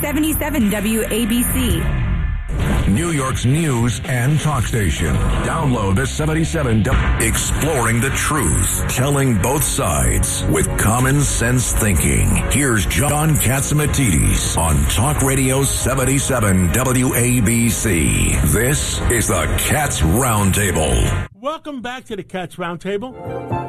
77 WABC. New York's news and talk station. Download the 77 Exploring the truth, telling both sides with common sense thinking. Here's John Catsimatidis on Talk Radio 77 WABC. This is the Cats Roundtable. Welcome back to the Cats Roundtable.